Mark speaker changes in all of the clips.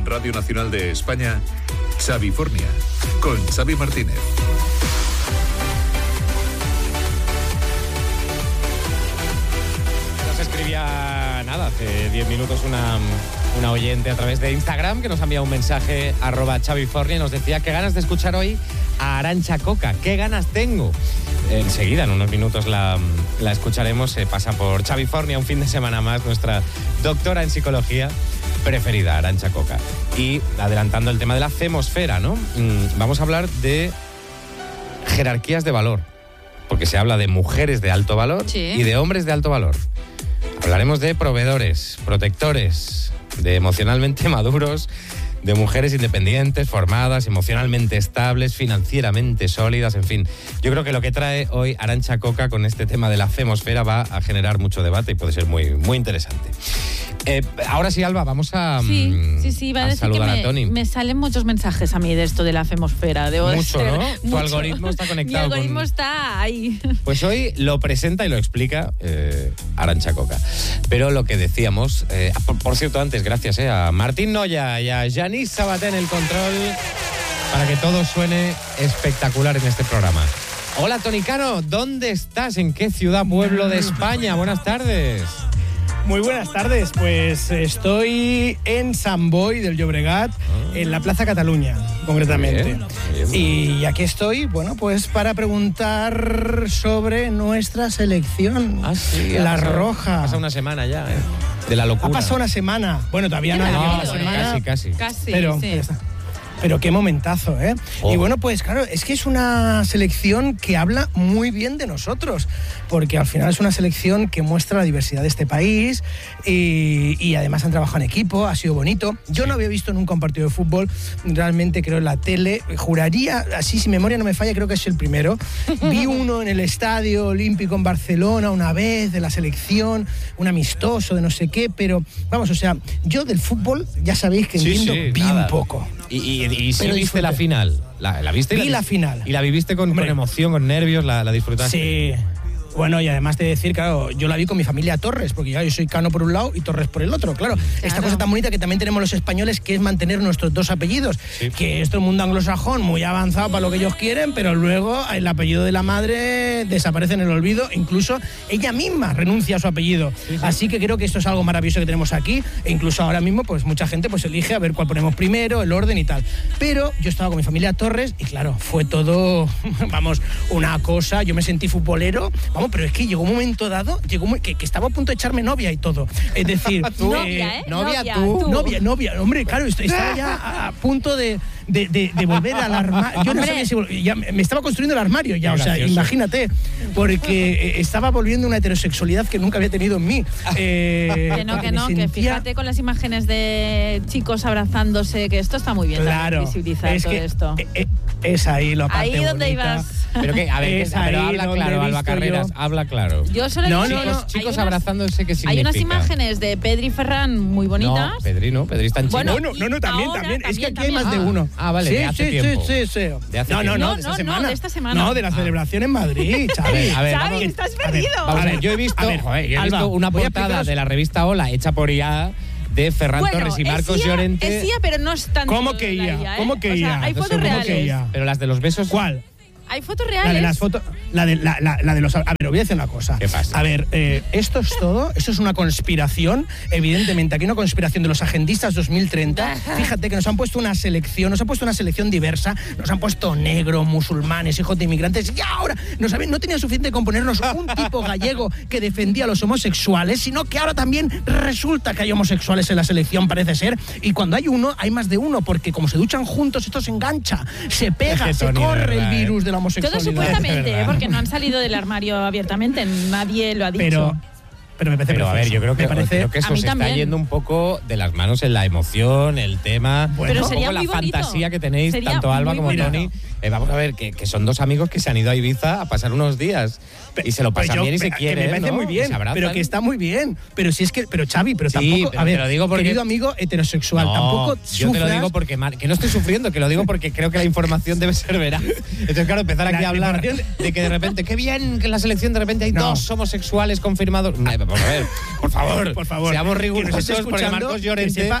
Speaker 1: Radio Nacional de España, Xavifornia, con Xavi Martínez.
Speaker 2: Nos escribía hace 10 minutos una oyente a través de Instagram que nos ha enviado un mensaje @Xavifornia y nos decía: qué ganas de escuchar hoy a Arantxa Coca, qué ganas tengo. Enseguida, en unos minutos la escucharemos. Pasa por Xavifornia un fin de semana más nuestra doctora en psicología preferida, Arantxa Coca. Y adelantando el tema de la femosfera, ¿no? Vamos a hablar de jerarquías de valor, porque se habla de mujeres de alto valor y de hombres de alto valor. Hablaremos de proveedores, protectores, de emocionalmente maduros, de mujeres independientes, formadas, emocionalmente estables, financieramente sólidas, en fin. Yo creo que lo que trae hoy Arantxa Coca con este tema de la femosfera va a generar mucho debate y puede ser muy, muy interesante. Ahora sí, Alba, vamos a
Speaker 3: Sí, va a decir
Speaker 2: saludar
Speaker 3: que
Speaker 2: a Tony.
Speaker 3: me salen muchos mensajes a mí de esto de la femosfera.
Speaker 2: Mucho, ¿no? Tu algoritmo está conectado.
Speaker 3: Mi algoritmo está ahí.
Speaker 2: Pues hoy lo presenta y lo explica Arantxa Coca. Pero lo que decíamos, por cierto, antes, gracias a Martín Noya y a Yanis Sabaté en el control, para que todo suene espectacular en este programa. Hola, Toni Cano, ¿dónde estás? ¿En qué ciudad, pueblo de España? Buenas tardes.
Speaker 4: Muy buenas tardes, pues estoy en Sant Boi del Llobregat, en la Plaza Cataluña, concretamente.
Speaker 2: Bien.
Speaker 4: Y aquí estoy, bueno, pues para preguntar sobre nuestra selección, la roja.
Speaker 2: Ha pasado una semana ya, de la locura.
Speaker 4: Ha pasado una semana. Bueno, todavía no ha llegado la semana.
Speaker 2: Casi.
Speaker 4: Pero,
Speaker 3: sí.
Speaker 4: Pero qué momentazo, ¿eh?
Speaker 2: Oh.
Speaker 4: Y bueno, pues claro, es que es una selección que habla muy bien de nosotros, porque al final es una selección que muestra la diversidad de este país y además han trabajado en equipo, ha sido bonito. Yo no había visto nunca un partido de fútbol, realmente creo en la tele, juraría, así si memoria no me falla, creo que es el primero. Vi uno en el Estadio Olímpico en Barcelona una vez, de la selección, un amistoso de no sé qué, pero vamos, o sea, yo del fútbol ya sabéis que entiendo bien
Speaker 2: nada.
Speaker 4: poco.
Speaker 2: ¿Y si viste la final? ¿La viste?
Speaker 4: Vi la final.
Speaker 2: ¿Y la viviste con emoción, con nervios? ¿La disfrutaste?
Speaker 4: Sí. Bueno, y además de decir, claro, yo la vi con mi familia Torres, porque ya yo soy Cano por un lado y Torres por el otro, claro. Esta cosa tan bonita que también tenemos los españoles, que es mantener nuestros dos apellidos, que esto es un mundo anglosajón muy avanzado para lo que ellos quieren, pero luego el apellido de la madre desaparece en el olvido, incluso ella misma renuncia a su apellido. Así que creo que esto es algo maravilloso que tenemos aquí, e incluso ahora mismo pues mucha gente pues elige a ver cuál ponemos primero, el orden y tal. Pero yo estaba con mi familia Torres y claro, fue todo, vamos, una cosa, yo me sentí futbolero, vamos, pero es que llegó un momento dado, que estaba a punto de echarme novia y todo. Es decir, novia, hombre, claro, estaba ya a punto de volver al armario. Yo no sabía si ya me estaba construyendo el armario ya, o sea, imagínate, porque estaba volviendo una heterosexualidad que nunca había tenido en mí.
Speaker 3: Que fíjate con las imágenes de chicos abrazándose, que esto está muy bien,
Speaker 4: claro,
Speaker 3: visibilizar todo esto.
Speaker 4: Es ahí la parte
Speaker 3: ahí donde
Speaker 4: bonita.
Speaker 3: ibas.
Speaker 2: Pero que, a ver, pero habla claro, Alba Carreras, habla claro.
Speaker 3: Yo solo
Speaker 2: Chicos abrazándose, ¿qué significa?
Speaker 3: Hay unas imágenes de Pedri y Ferran muy bonitas.
Speaker 2: No, Pedri está en China.
Speaker 4: Bueno, también. Es que aquí hay más de uno.
Speaker 2: Vale, de hace tiempo.
Speaker 4: Sí.
Speaker 2: De hace tiempo.
Speaker 4: No, de esta semana. No, de la celebración en Madrid, Xavi.
Speaker 3: Xavi, estás perdido.
Speaker 2: Vamos a ver, yo he visto una portada de la revista Hola, hecha por IA, de Ferran Torres y Marcos Llorente.
Speaker 3: Es IA, pero no es tan...
Speaker 4: ¿Cómo que IA? ¿Cómo que IA?
Speaker 3: Hay fotos reales.
Speaker 2: Pero las de los besos...
Speaker 4: ¿Cuál?
Speaker 3: Hay fotos reales.
Speaker 4: La de las fotos, la de los... A ver, os voy a decir una cosa.
Speaker 2: ¿Qué pasa?
Speaker 4: A ver, esto es todo, esto es una conspiración, evidentemente, aquí una conspiración de los agendistas 2030. Fíjate que nos han puesto una selección diversa, nos han puesto negros, musulmanes, hijos de inmigrantes, y ahora no tenían suficiente con ponernos un tipo gallego que defendía a los homosexuales, sino que ahora también resulta que hay homosexuales en la selección, parece ser, y cuando hay uno, hay más de uno, porque como se duchan juntos, esto se engancha, se pega, se corre el virus de la homosexualidad.
Speaker 3: Todo supuestamente, porque no han salido del armario abiertamente, nadie lo ha dicho.
Speaker 4: Pero me parece
Speaker 2: Pero a ver, yo creo que eso se
Speaker 3: también.
Speaker 2: está yendo un poco de las manos en la emoción, el tema,
Speaker 3: pero
Speaker 2: un
Speaker 3: sería
Speaker 2: poco la
Speaker 3: muy bonito.
Speaker 2: fantasía que tenéis,
Speaker 3: Sería
Speaker 2: tanto Alba como
Speaker 3: muy
Speaker 2: Toni. Vamos a ver, que son dos amigos que se han ido a Ibiza a pasar unos días y se lo pasan bien y se quieren,
Speaker 4: me parece
Speaker 2: ¿no?
Speaker 4: muy bien, pero que está muy bien. Pero si es que, Xavi, tampoco,
Speaker 2: pero te lo digo porque,
Speaker 4: querido amigo heterosexual, tampoco sufras.
Speaker 2: Yo te lo digo porque, que no estoy sufriendo, que lo digo porque creo que la información debe ser veraz. Entonces, claro, empezar aquí a hablar de que de repente, qué bien que en la selección de repente hay dos homosexuales confirmados. A ver, por favor, seamos rigurosos, porque Marcos Llorente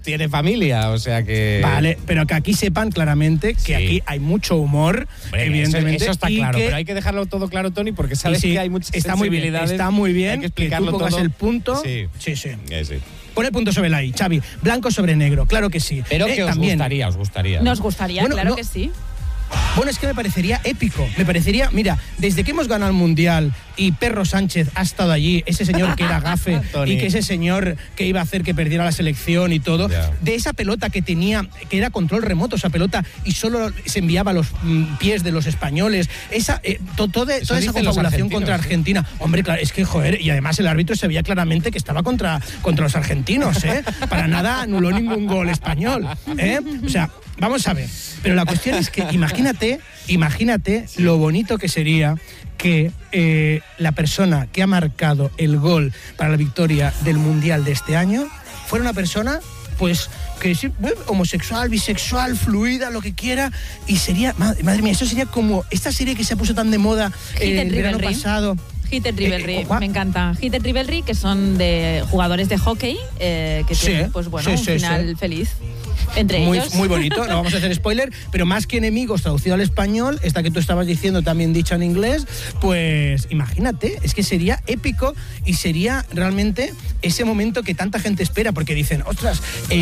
Speaker 2: tiene familia, o sea que...
Speaker 4: Vale, pero que aquí sepan claramente que aquí hay mucho humor, evidentemente.
Speaker 2: Eso está claro,
Speaker 4: que,
Speaker 2: pero hay que dejarlo todo claro, Tony, porque sabes que hay muchas sensibilidades.
Speaker 4: Está muy bien
Speaker 2: hay que explicarlo
Speaker 4: que tú pongas
Speaker 2: todo.
Speaker 4: El punto.
Speaker 2: Sí.
Speaker 4: Pon el punto sobre la I, Xavi. Blanco sobre negro, claro que sí.
Speaker 2: Pero que os gustaría.
Speaker 3: Nos gustaría, bueno, claro que sí.
Speaker 4: Bueno, es que me parecería épico. Me parecería, mira, desde que hemos ganado el Mundial y Perro Sánchez ha estado allí, ese señor que era gafe y que ese señor que iba a hacer que perdiera la selección y todo, de esa pelota que tenía, que era control remoto esa pelota y solo se enviaba a los pies de los españoles, toda esa confabulación contra Argentina. Hombre, claro, es que, joder, y además el árbitro se veía claramente que estaba contra los argentinos, ¿eh? Para nada anuló ningún gol español, ¿eh? O sea, vamos a ver. Pero la cuestión es que imagínate lo bonito que sería que la persona que ha marcado el gol para la victoria del Mundial de este año fuera una persona, pues, que es homosexual, bisexual, fluida, lo que quiera, y sería, madre mía, eso sería como esta serie que se puso tan de moda el verano pasado.
Speaker 3: Hit and Rivalry, me encanta. Hit and Rivalry, que son de jugadores de hockey, que tienen, pues bueno, un final feliz. Entre ellos.
Speaker 4: Muy bonito, no vamos a hacer spoiler, pero más que enemigos traducido al español, esta que tú estabas diciendo también dicha en inglés, pues imagínate, es que sería épico y sería realmente ese momento que tanta gente espera, porque dicen, ostras,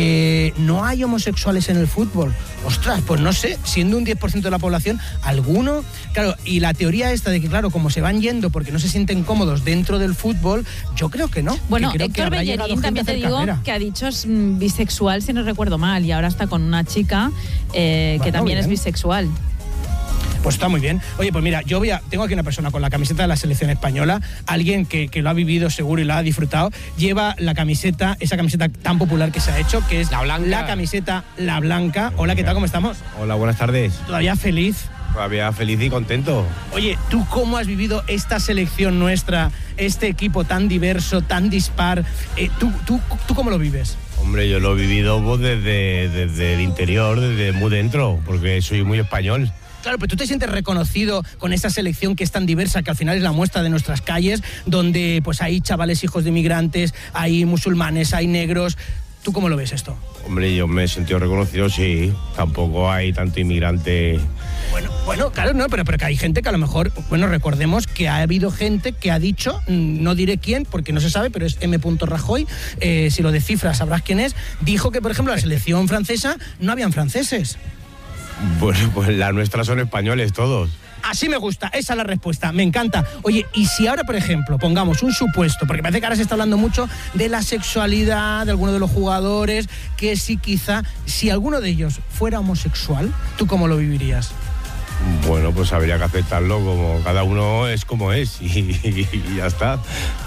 Speaker 4: no hay homosexuales en el fútbol. Ostras, pues no sé, siendo un 10% de la población, alguno, claro, y la teoría esta de que, claro, como se van yendo porque no se sienten cómodos dentro del fútbol, yo creo que no.
Speaker 3: Bueno,
Speaker 4: que
Speaker 3: Héctor Bellerín también te digo que ha dicho es bisexual, si no recuerdo mal, y ahora está con una chica que también es bisexual.
Speaker 4: Pues está muy bien. Oye, pues mira, tengo aquí una persona con la camiseta de la selección española, alguien que lo ha vivido seguro y lo ha disfrutado, lleva la camiseta, esa camiseta tan popular que se ha hecho, que es la blanca. La camiseta, la blanca. Hola, ¿qué tal? ¿Cómo estamos?
Speaker 5: Hola, buenas tardes.
Speaker 4: ¿Todavía feliz?
Speaker 5: Todavía feliz y contento.
Speaker 4: Oye, ¿tú cómo has vivido esta selección nuestra, este equipo tan diverso, tan dispar? ¿Tú cómo lo vives?
Speaker 5: Hombre, yo lo he vivido desde el interior, desde muy dentro, porque soy muy español.
Speaker 4: Claro, pero tú te sientes reconocido con esa selección que es tan diversa, que al final es la muestra de nuestras calles, donde pues hay chavales hijos de inmigrantes, hay musulmanes, hay negros. ¿Tú cómo lo ves esto?
Speaker 5: Hombre, yo me he sentido reconocido, sí. Tampoco hay tanto inmigrante.
Speaker 4: Bueno, claro, no, pero que hay gente que a lo mejor, bueno, recordemos que ha habido gente que ha dicho, no diré quién, porque no se sabe, pero es M. Rajoy, si lo descifras sabrás quién es, dijo que, por ejemplo, la selección francesa no habían franceses.
Speaker 5: Bueno, pues las nuestras son españoles todos.
Speaker 4: Así me gusta, esa es la respuesta, me encanta. Oye, y si ahora, por ejemplo, pongamos un supuesto, porque parece que ahora se está hablando mucho de la sexualidad de alguno de los jugadores, que sí, quizá, si alguno de ellos fuera homosexual, ¿tú cómo lo vivirías?
Speaker 5: Bueno, pues habría que aceptarlo, como cada uno es como es y ya está.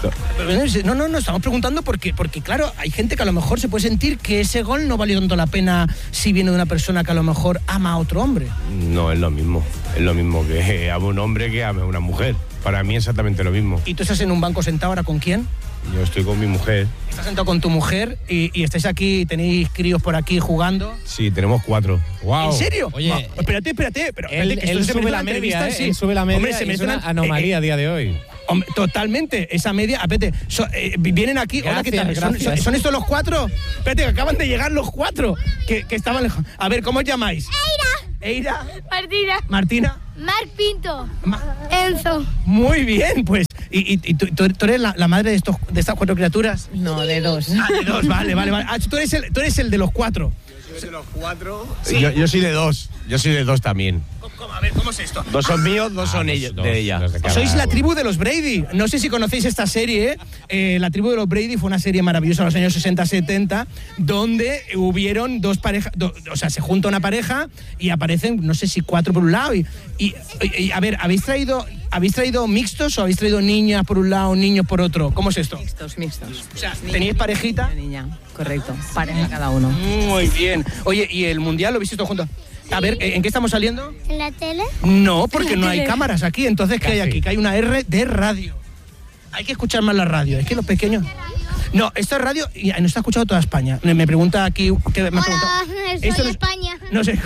Speaker 4: No, estamos preguntando porque claro, hay gente que a lo mejor se puede sentir que ese gol no valió tanto la pena si viene de una persona que a lo mejor ama a otro hombre.
Speaker 5: No, es lo mismo que ame un hombre que ame a una mujer. Para mí exactamente lo mismo.
Speaker 4: ¿Y tú estás en un banco sentado ahora con quién?
Speaker 5: Yo estoy con mi mujer.
Speaker 4: ¿Estás sentado con tu mujer y estáis aquí, tenéis críos por aquí jugando?
Speaker 5: Sí, tenemos 4.
Speaker 2: Wow.
Speaker 4: ¿En serio?
Speaker 2: Oye,
Speaker 4: no, espérate, pero
Speaker 2: él sube la media, él sube la media. Hombre, es una anomalía a día de hoy.
Speaker 4: Hombre, totalmente, esa media. Espérate, vienen aquí.
Speaker 2: Gracias,
Speaker 4: hola, ¿qué tal? ¿Son estos los 4? Espérate, que acaban de llegar los 4 que estaban lejos. A ver, ¿cómo os llamáis? Eira. Martina.
Speaker 6: Marc Pinto. Enzo.
Speaker 4: Muy bien, pues. ¿Y tú eres la madre de estas 4 criaturas?
Speaker 3: No, de 2.
Speaker 4: De 2, vale. Ah, tú eres el de los 4.
Speaker 5: Yo soy de los 4.
Speaker 4: Sí.
Speaker 5: Yo soy de 2. Yo soy de 2 también.
Speaker 4: A ver, ¿cómo es esto?
Speaker 5: 2 son míos, 2 son ellos, de ella.
Speaker 4: Sois la tribu de los Brady. No sé si conocéis esta serie. La tribu de los Brady fue una serie maravillosa en los años 60-70, donde hubieron 2 parejas, o sea, se junta una pareja y aparecen, no sé si 4 por un lado. Y a ver, ¿habéis traído mixtos o habéis traído niñas por un lado, niños por otro? ¿Cómo es esto?
Speaker 7: Mixtos.
Speaker 4: O sea, ¿tenéis parejita?
Speaker 7: Niña, correcto. Pareja cada uno.
Speaker 4: Muy bien. Oye, ¿y el mundial lo visteis todos juntos? A ver, ¿en qué estamos saliendo?
Speaker 6: ¿En la tele?
Speaker 4: No, porque no hay cámaras aquí. Entonces, ¿qué hay aquí? Que hay una R de radio. Hay que escuchar más la radio. Es que los pequeños... No, esta es radio y nos está escuchando toda España. Me pregunta aquí...
Speaker 6: Hola, soy España.
Speaker 4: No sé.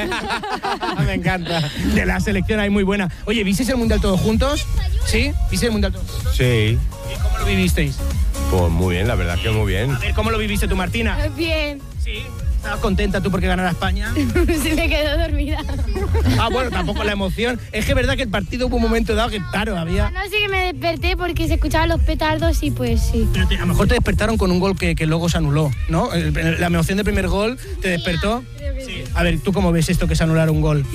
Speaker 2: Me encanta.
Speaker 4: De la selección ahí muy buena. Oye, ¿visteis el Mundial todos juntos? ¿Sí? ¿Visteis el Mundial todos juntos?
Speaker 5: Sí.
Speaker 4: ¿Y cómo lo vivisteis?
Speaker 5: Pues muy bien, la verdad que muy bien.
Speaker 4: A ver, ¿cómo lo viviste tú, Martina?
Speaker 6: Bien.
Speaker 4: Sí. ¿Estabas contenta tú porque ganara España?
Speaker 6: Se me quedó dormida.
Speaker 4: Bueno, tampoco la emoción. Es que es verdad que el partido hubo un momento dado que, claro, había...
Speaker 6: No sé, que me desperté porque se escuchaban los petardos y pues sí.
Speaker 4: Pero a lo mejor te despertaron con un gol que luego se anuló, ¿no? La emoción del primer gol te despertó. Sí. A ver, ¿tú cómo ves esto que se anulara un gol?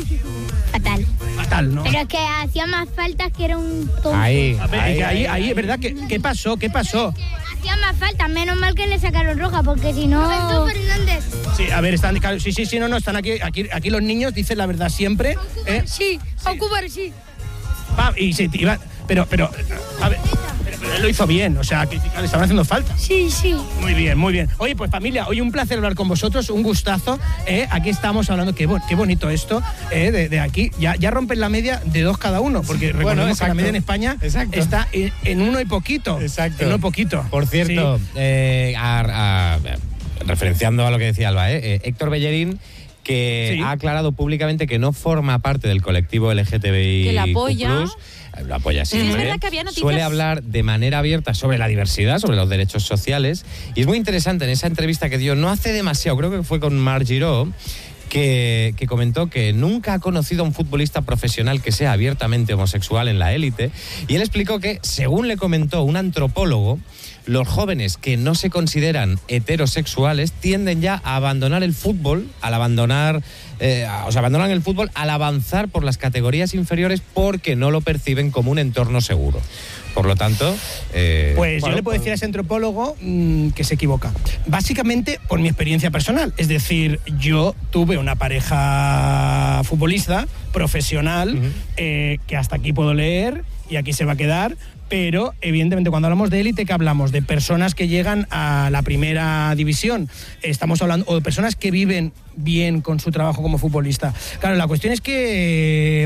Speaker 4: Fatal, ¿no?
Speaker 6: Pero es que hacía más faltas que era un tonto.
Speaker 2: Ahí,
Speaker 4: es verdad que... ¿Qué pasó?
Speaker 6: Hacía más faltas, menos mal que le sacaron roja, porque si no... Roberto Fernández.
Speaker 4: Sí, a ver, están están aquí los niños dicen la verdad siempre.
Speaker 6: Sí, Ocúbar, sí.
Speaker 4: Y se iba, pero a ver, pero él lo hizo bien, o sea, que le estaban haciendo falta.
Speaker 6: Sí.
Speaker 4: Muy bien. Oye, pues familia, hoy un placer hablar con vosotros, un gustazo. Aquí estamos hablando, qué bonito esto, de aquí. Ya rompen la media de 2 cada uno, porque recordemos que la media en España está en 1 y poquito.
Speaker 2: Exacto.
Speaker 4: En 1 y poquito.
Speaker 2: Por cierto, sí. Referenciando a lo que decía Alba, Héctor Bellerín, que ha aclarado públicamente que no forma parte del colectivo LGTBI+.
Speaker 3: Que la apoya.
Speaker 2: Lo apoya siempre.
Speaker 3: Es verdad que había noticias...
Speaker 2: Suele hablar de manera abierta sobre la diversidad, sobre los derechos sociales. Y es muy interesante en esa entrevista que dio no hace demasiado, creo que fue con Marc Giró, que comentó que nunca ha conocido a un futbolista profesional que sea abiertamente homosexual en la élite. Y él explicó que, según le comentó un antropólogo, los jóvenes que no se consideran heterosexuales tienden ya a abandonar el fútbol, abandonan el fútbol al avanzar por las categorías inferiores porque no lo perciben como un entorno seguro. Por lo tanto...
Speaker 4: yo le puedo decir a ese antropólogo que se equivoca. Básicamente por mi experiencia personal. Es decir, yo tuve una pareja futbolista profesional que hasta aquí puedo leer y aquí se va a quedar. Pero, evidentemente, cuando hablamos de élite, ¿qué hablamos? De personas que llegan a la primera división. Estamos hablando, o de personas que viven bien con su trabajo como futbolista. Claro, la cuestión es que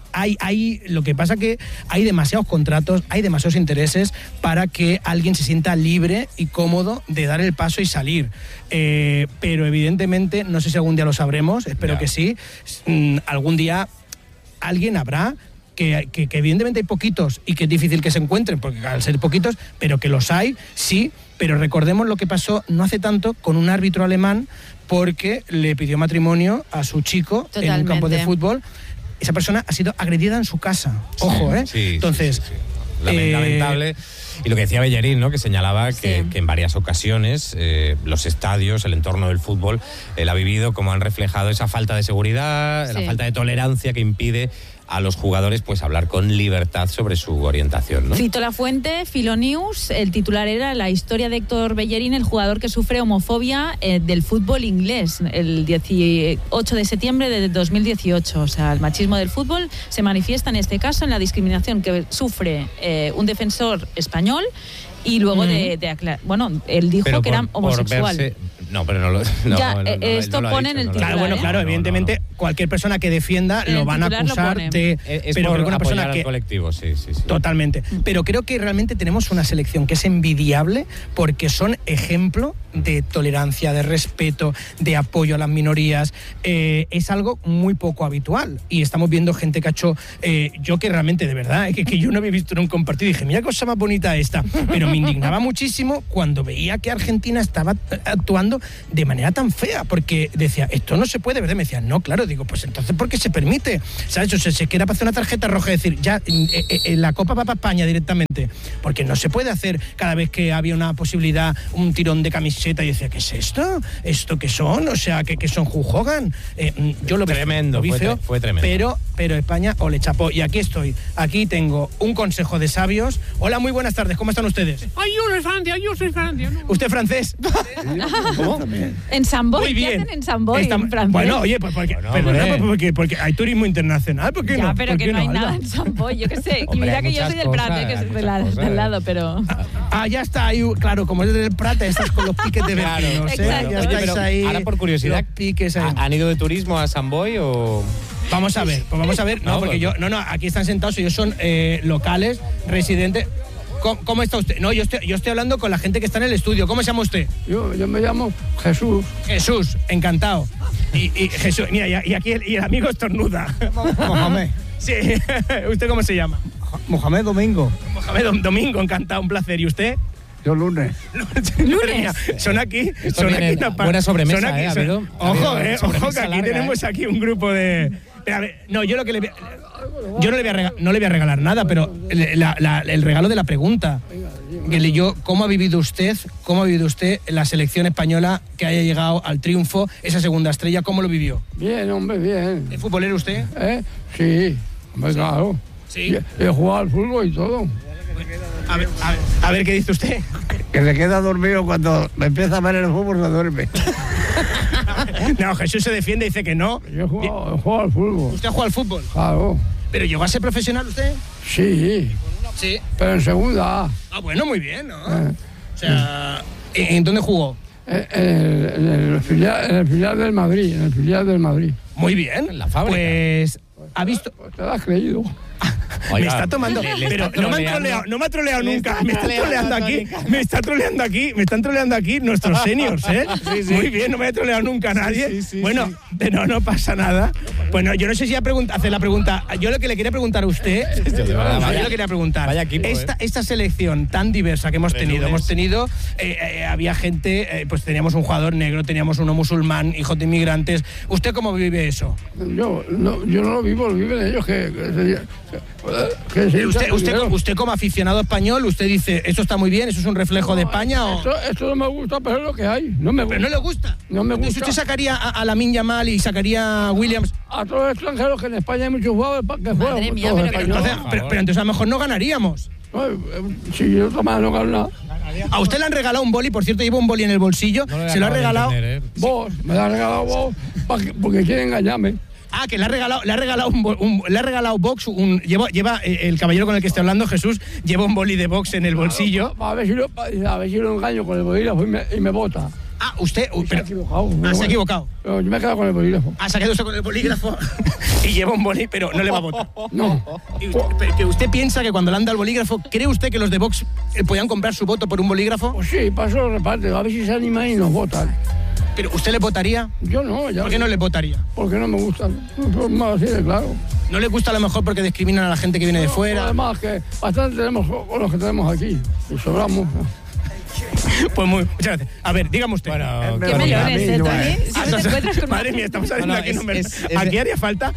Speaker 4: lo que pasa que hay demasiados contratos, hay demasiados intereses para que alguien se sienta libre y cómodo de dar el paso y salir. Pero, evidentemente, no sé si algún día lo sabremos, espero que sí. Algún día alguien habrá... Que evidentemente hay poquitos y que es difícil que se encuentren, porque al ser poquitos, pero que los hay, sí, pero recordemos lo que pasó no hace tanto con un árbitro alemán porque le pidió matrimonio a su chico. Totalmente. En un campo de fútbol. Esa persona ha sido agredida en su casa. Ojo,
Speaker 2: Sí,
Speaker 4: entonces...
Speaker 2: Sí. Lamentable. Y lo que decía Bellerín, ¿no? Que señalaba que en varias ocasiones los estadios, el entorno del fútbol, él ha vivido como han reflejado esa falta de seguridad, la falta de tolerancia que impide a los jugadores pues hablar con libertad sobre su orientación, ¿no?
Speaker 3: Cito la fuente, Filonews, el titular era la historia de Héctor Bellerín, el jugador que sufre homofobia del fútbol inglés, el 18 de septiembre de 2018. O sea, el machismo del fútbol se manifiesta en este caso en la discriminación que sufre un defensor español y luego bueno, él dijo que era homosexual.
Speaker 2: No, pero no lo...
Speaker 3: esto pone en el titular.
Speaker 4: Claro, evidentemente cualquier persona que defienda lo van a acusar de...
Speaker 2: pero por una persona que... al colectivo, sí.
Speaker 4: Totalmente. Pero creo que realmente tenemos una selección que es envidiable porque son ejemplo de tolerancia, de respeto, de apoyo a las minorías. Es algo muy poco habitual. Y estamos viendo gente que ha hecho... yo que realmente, de verdad, que yo no había visto nunca un partido y dije, mira qué cosa más bonita esta. Pero me indignaba muchísimo cuando veía que Argentina estaba actuando de manera tan fea, porque decía, esto no se puede, ¿verdad? Me decía, no, claro, digo, pues entonces, ¿por qué se permite? ¿Sabes? O sea, se quiere hacer una tarjeta roja, es decir, ya la Copa va para España directamente, porque no se puede hacer cada vez que había una posibilidad, un tirón de camiseta, y decía, ¿qué es esto? ¿Esto qué son? O sea, ¿qué son Hulk Hogan? Yo lo
Speaker 2: tremendo, fue tremendo.
Speaker 4: Pero España, ole, chapó. Y aquí estoy, aquí tengo un consejo de sabios. Hola, muy buenas tardes, ¿cómo están ustedes?
Speaker 8: Ay, yo soy Francia. ¿No?
Speaker 4: ¿Usted francés?
Speaker 3: ¿Cómo? En Samboy.
Speaker 4: Muy bien.
Speaker 3: ¿Qué hacen en Samboy, en francés?
Speaker 4: Bueno, oye, pues porque hay turismo internacional, ¿por qué no?
Speaker 3: Pero que no hay nada en Samboy, yo qué sé. Y mira que yo soy del Prat, que es del lado, pero...
Speaker 4: ya está ahí, claro, como es del Prat, estás con los piques de vecinos,
Speaker 3: Exacto.
Speaker 4: Ya estáis ahí.
Speaker 2: Ahora, por curiosidad, ¿han ido de turismo a Samboy o...?
Speaker 4: Vamos a ver, no, porque aquí están sentados, ellos son locales, residentes. ¿Cómo está usted? No, yo estoy hablando con la gente que está en el estudio. ¿Cómo se llama usted?
Speaker 8: Yo me llamo Jesús.
Speaker 4: Jesús, encantado. Y Jesús, mira, y aquí el amigo estornuda.
Speaker 8: Mohamed.
Speaker 4: Sí, ¿usted cómo se llama?
Speaker 8: Mohamed Domingo.
Speaker 4: Mohamed Domingo, encantado, un placer. ¿Y usted?
Speaker 8: Yo lunes.
Speaker 4: Madre mía, son aquí.
Speaker 2: Esto
Speaker 4: Son
Speaker 2: viene
Speaker 4: aquí una
Speaker 2: buena sobremesa,
Speaker 4: son aquí,
Speaker 2: ha
Speaker 4: son-
Speaker 2: habido
Speaker 4: Ojo, que
Speaker 2: sobremesa
Speaker 4: aquí
Speaker 2: larga,
Speaker 4: tenemos aquí un grupo de. Pero, a ver, no, yo lo que le voy a- yo no le voy a regalar nada, pero el regalo de la pregunta. ¿Cómo ha vivido usted la selección española que haya llegado al triunfo, esa segunda estrella? ¿Cómo lo vivió?
Speaker 8: Bien, hombre, bien.
Speaker 4: ¿Es futbolero usted?
Speaker 8: Sí, hombre, claro.
Speaker 4: Sí.
Speaker 8: He jugado al fútbol y todo.
Speaker 4: A ver qué dice usted.
Speaker 8: Que se queda dormido cuando empieza a ver el fútbol, se duerme.
Speaker 4: No, Jesús se defiende y dice que no.
Speaker 8: Yo he jugado al fútbol.
Speaker 4: ¿Usted juega al fútbol?
Speaker 8: Claro.
Speaker 4: ¿Pero llegó a ser profesional usted?
Speaker 8: Sí,
Speaker 4: Sí.
Speaker 8: pero en segunda A.
Speaker 4: Ah, bueno, muy bien, ¿no? O sea, ¿en dónde jugó?
Speaker 8: En el filial del Madrid, en el filial del Madrid.
Speaker 4: Muy bien.
Speaker 2: En la fábrica.
Speaker 4: Pues, ¿ha visto?
Speaker 8: Pues te lo has creído.
Speaker 2: Oiga,
Speaker 4: me está tomando.
Speaker 2: le
Speaker 4: Pero
Speaker 2: está
Speaker 4: no me han
Speaker 2: troleando.
Speaker 4: troleado, no me ha troleado
Speaker 2: Le
Speaker 4: nunca.
Speaker 2: está
Speaker 4: Me está troleando
Speaker 2: troleando,
Speaker 4: aquí.
Speaker 2: Mónica.
Speaker 4: Me están troleando aquí nuestros seniors, ¿eh?
Speaker 2: Sí.
Speaker 4: Muy bien, no me ha troleado nunca nadie. Bueno, pero no pasa nada. Bueno, yo no sé si hacer la pregunta. Yo lo que le quería preguntar a usted. Yo le quería preguntar.
Speaker 2: Vaya equipo,
Speaker 4: esta selección tan diversa que hemos tenido. Había gente, pues teníamos un jugador negro, teníamos uno musulmán, hijos de inmigrantes. ¿Usted cómo vive eso?
Speaker 8: Yo no lo vivo, lo viven ellos
Speaker 4: Usted como aficionado español, usted dice, ¿eso está muy bien? ¿Eso es un reflejo de España? O...
Speaker 8: Esto no me gusta, pero es lo que hay. No me gusta.
Speaker 4: ¿Pero no le gusta?
Speaker 8: No me
Speaker 4: Entonces,
Speaker 8: gusta.
Speaker 4: ¿usted sacaría a Lamine Yamal y sacaría a Williams?
Speaker 8: A todos los extranjeros, que en España hay muchos jugadores que juegan.
Speaker 3: Madre mía,
Speaker 8: todos
Speaker 3: pero
Speaker 8: españoles.
Speaker 4: Pero entonces a lo mejor no ganaríamos.
Speaker 8: Si yo tomara no gano nada.
Speaker 4: A usted le han regalado un boli, por cierto, lleva un boli en el bolsillo. Se lo ha regalado.
Speaker 8: Vos, me lo has regalado vos porque quieren engañarme.
Speaker 4: Ah, que le ha regalado Vox, lleva el caballero con el que estoy hablando, Jesús, lleva un boli de Vox en el bolsillo.
Speaker 8: A ver si lo engaño con el bolígrafo y me bota.
Speaker 4: Ah, usted...
Speaker 8: Se ha equivocado.
Speaker 4: Se ha equivocado.
Speaker 8: Pero yo me he quedado con el bolígrafo.
Speaker 4: Ah, se ha quedado usted con el bolígrafo y lleva un boli, pero no le va a votar.
Speaker 8: No.
Speaker 4: Que usted piensa que cuando le han dado el bolígrafo, ¿cree usted que los de Vox podían comprar su voto por un bolígrafo?
Speaker 8: Pues sí, paso lo reparte. A ver si se animan y nos votan.
Speaker 4: ¿Pero usted le votaría?
Speaker 8: Yo no. Ya
Speaker 4: ¿Por qué no le votaría?
Speaker 8: Porque no me gustan. Pues más así de claro.
Speaker 4: ¿No le gusta a lo mejor porque discriminan a la gente que viene de fuera?
Speaker 8: Además que bastante tenemos con los que tenemos aquí. Y sobramos.
Speaker 4: Pues muchas gracias. A ver, dígame usted.
Speaker 2: Bueno,
Speaker 3: Qué melones, Tony. Si no te encuentras con
Speaker 4: Madre mía, estamos haciendo
Speaker 2: No,
Speaker 4: aquí
Speaker 2: es-
Speaker 4: números.
Speaker 2: es-
Speaker 4: Aquí haría falta,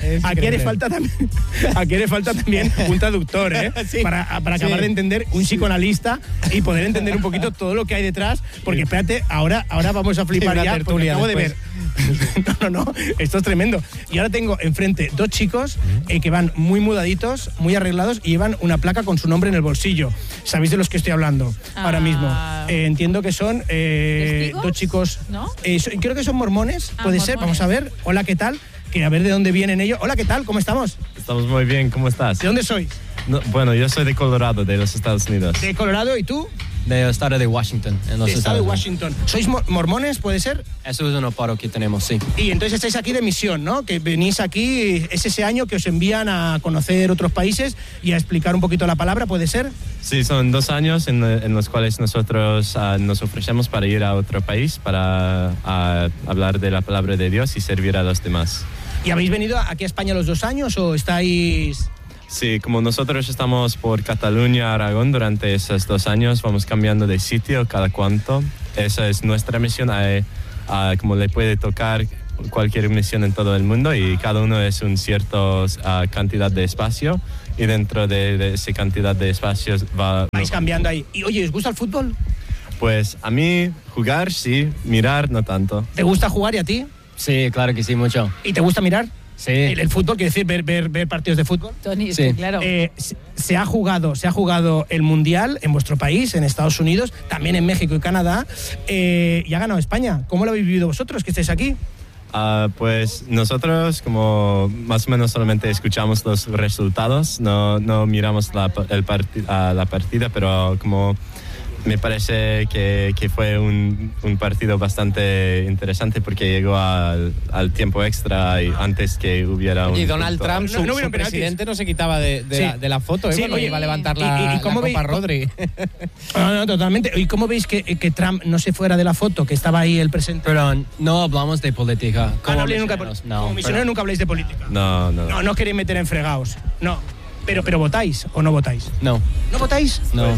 Speaker 4: aquí haría falta también un traductor, ¿eh?
Speaker 2: Sí.
Speaker 4: Para acabar
Speaker 2: Sí.
Speaker 4: de entender, un psicoanalista y poder entender un poquito todo lo que hay detrás. Porque espérate, ahora vamos a flipar
Speaker 2: una
Speaker 4: ya, porque
Speaker 2: tertulia
Speaker 4: acabo de ver.
Speaker 2: después.
Speaker 4: No, esto es tremendo. Y ahora tengo enfrente dos chicos que van muy mudaditos, muy arreglados y llevan una placa con su nombre en el bolsillo. ¿Sabéis de los que estoy hablando ahora mismo? Entiendo que son
Speaker 3: ¿Testigos?
Speaker 4: dos chicos.
Speaker 3: ¿No?
Speaker 4: Creo que son mormones, puede ser.
Speaker 3: mormones.
Speaker 4: Vamos a ver. Hola, ¿qué tal? Que a ver de dónde vienen ellos. Hola, ¿qué tal? ¿Cómo estamos?
Speaker 9: Estamos muy bien, ¿cómo estás?
Speaker 4: ¿De dónde sois?
Speaker 9: No, bueno, yo soy de Colorado, de los Estados Unidos.
Speaker 4: ¿De Colorado y tú?
Speaker 10: Del estado de Washington, en los
Speaker 4: De estado de
Speaker 10: Estados Unidos.
Speaker 4: Washington. ¿Sois mormones, puede ser?
Speaker 10: Eso es un aparo que tenemos, sí.
Speaker 4: Y entonces estáis aquí de misión, ¿no? Que venís aquí, es ese año que os envían a conocer otros países y a explicar un poquito la palabra, ¿puede ser?
Speaker 9: Sí, son 2 años en los cuales nosotros nos ofrecemos para ir a otro país, para hablar de la palabra de Dios y servir a los demás.
Speaker 4: ¿Y habéis venido aquí a España los 2 años o estáis...?
Speaker 9: Sí, como nosotros estamos por Cataluña, Aragón, durante esos 2 años vamos cambiando de sitio cada cuanto. Esa es nuestra misión, como le puede tocar cualquier misión en todo el mundo y cada uno es un cierto cantidad de espacio y dentro de esa cantidad de espacios
Speaker 4: Vais cambiando ahí. Y oye, ¿os gusta el fútbol?
Speaker 9: Pues a mí jugar sí, mirar no tanto.
Speaker 4: ¿Te gusta jugar y a ti?
Speaker 10: Sí, claro que sí, mucho.
Speaker 4: ¿Y te gusta mirar?
Speaker 10: Sí.
Speaker 4: El fútbol, quiere decir ver partidos de fútbol.
Speaker 3: Tony,
Speaker 10: Sí.
Speaker 3: sí, claro.
Speaker 4: Se ha jugado el Mundial en vuestro país, en Estados Unidos, también en México y Canadá, y ha ganado España. ¿Cómo lo habéis vivido vosotros que estáis aquí?
Speaker 9: Pues nosotros como más o menos solamente escuchamos los resultados, no miramos la partida, pero como me parece que fue un partido bastante interesante porque llegó al tiempo extra y antes que hubiera un...
Speaker 2: Y Donald
Speaker 9: punto.
Speaker 2: Trump, su
Speaker 4: hubieron penaltis.
Speaker 2: presidente, no se quitaba de
Speaker 4: Sí.
Speaker 2: la foto,
Speaker 4: Sí,
Speaker 2: cuando
Speaker 4: oye,
Speaker 2: iba a levantar la,
Speaker 4: ¿y cómo
Speaker 2: la Copa
Speaker 4: veis-
Speaker 2: Rodri.
Speaker 4: No, totalmente. ¿Y cómo veis que Trump no se fuera de la foto, que estaba ahí el presente?
Speaker 10: Pero no hablamos de política.
Speaker 4: No habléis nunca,
Speaker 10: misioneros.
Speaker 4: como misioneros nunca habláis de política.
Speaker 9: No.
Speaker 4: No queréis meter en fregados. No. Pero ¿votáis o no votáis?
Speaker 10: No.
Speaker 4: ¿No votáis?
Speaker 10: No.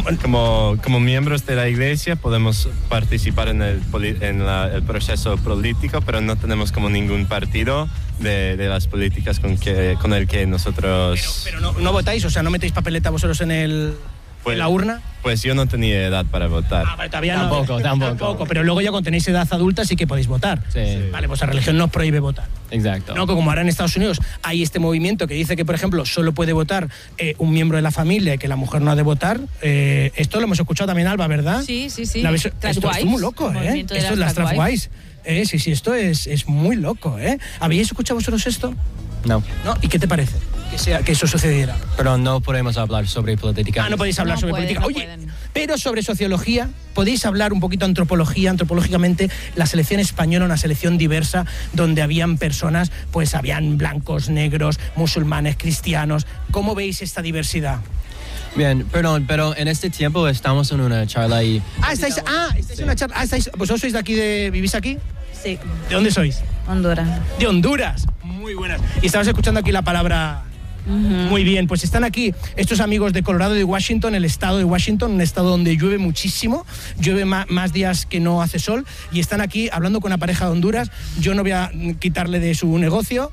Speaker 9: Como miembros de la iglesia podemos participar en el proceso político, pero no tenemos como ningún partido de las políticas con el que nosotros...
Speaker 4: Pero no votáis, o sea, ¿no metéis papeleta vosotros en la urna?
Speaker 9: Pues yo no tenía edad para votar.
Speaker 4: Vale, todavía
Speaker 10: Tampoco.
Speaker 4: Pero luego ya cuando tenéis edad adulta sí que podéis votar.
Speaker 10: Sí.
Speaker 4: Vale, pues la religión no os prohíbe votar.
Speaker 10: Exacto.
Speaker 4: No, que como ahora en Estados Unidos hay este movimiento que dice que, por ejemplo, solo puede votar un miembro de la familia y que la mujer no ha de votar. Esto lo hemos escuchado también, Alba, ¿verdad?
Speaker 3: Sí.
Speaker 4: Esto es muy loco, ¿eh? Esto es las Traswise. Sí, esto es muy loco, ¿eh? ¿Habéis escuchado vosotros esto?
Speaker 10: No.
Speaker 4: ¿Y qué te parece que eso sucediera?
Speaker 10: Pero no podemos hablar sobre política.
Speaker 4: No podéis hablar sobre política.
Speaker 3: No
Speaker 4: Oye,
Speaker 3: pueden.
Speaker 4: pero sobre sociología, ¿podéis hablar un poquito antropológicamente? La selección española, una selección diversa, donde habían personas, pues habían blancos, negros, musulmanes, cristianos. ¿Cómo veis esta diversidad?
Speaker 10: Bien, perdón, pero en este tiempo estamos en una charla y...
Speaker 4: estáis en una charla. ¿Vosotros sois de aquí, vivís aquí?
Speaker 3: Sí.
Speaker 4: ¿De dónde sois?
Speaker 3: Honduras.
Speaker 4: De Honduras. Muy buenas. Y estabas escuchando aquí la palabra... Muy bien, pues están aquí estos amigos de Colorado, de Washington, el estado de Washington, un estado donde llueve muchísimo, llueve más días que no hace sol, y están aquí hablando con una pareja de Honduras. Yo no voy a quitarle de su negocio,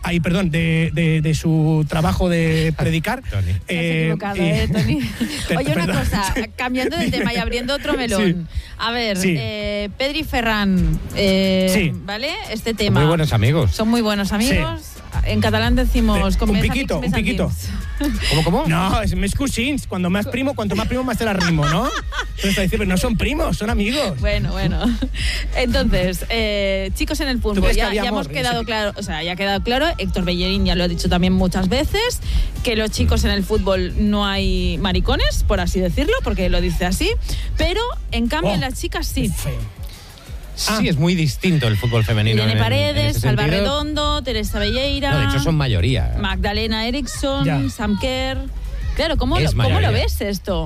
Speaker 4: de su trabajo de predicar.
Speaker 3: Tony. Te has equivocado, Tony. Oye, una cosa, cambiando de tema y abriendo otro melón.
Speaker 4: Sí.
Speaker 3: A ver,
Speaker 4: Sí.
Speaker 3: Pedri y Ferran,
Speaker 2: Sí.
Speaker 3: ¿vale? Este tema.
Speaker 2: Muy buenos amigos.
Speaker 3: Son muy buenos amigos. En catalán decimos... con
Speaker 4: un
Speaker 3: més
Speaker 4: piquito,
Speaker 3: amics, més
Speaker 4: un piquito.
Speaker 3: amics.
Speaker 4: ¿Cómo? No, es més cosins. Cuanto más primo, más te la rimo, ¿no? Entonces, pero no son primos, son amigos.
Speaker 3: Bueno. Entonces, chicos en el
Speaker 4: ¿Tú
Speaker 3: fútbol,
Speaker 4: crees que
Speaker 3: ya
Speaker 4: había
Speaker 3: hemos
Speaker 4: amor?
Speaker 3: quedado claro, ya ha quedado claro, Héctor Bellerín ya lo ha dicho también muchas veces, que los chicos en el fútbol no hay maricones, por así decirlo, porque lo dice así, pero en cambio en las chicas sí.
Speaker 2: Sí, es muy distinto el fútbol femenino.
Speaker 3: Irene
Speaker 2: en
Speaker 3: Paredes,
Speaker 2: ese
Speaker 3: Alba
Speaker 2: sentido.
Speaker 3: Redondo, Teresa Belleira.
Speaker 2: No, de hecho son mayoría.
Speaker 3: Magdalena Eriksson,
Speaker 4: Ya.
Speaker 3: Sam Kerr. Claro, ¿cómo
Speaker 2: Es
Speaker 3: lo
Speaker 2: mayoría.
Speaker 3: ves esto?